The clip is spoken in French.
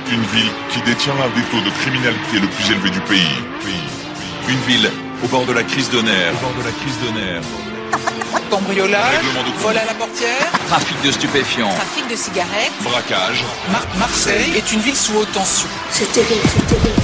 Une ville qui détient l'un des taux de criminalité le plus élevé du pays. Une ville au bord de la crise de nerfs. Cambriolage, Règlement de compte. vol à la portière, Trafic de stupéfiants. Trafic de cigarettes. Braquage. Marseille est une ville sous haute tension. C'est terrible, c'est terrible.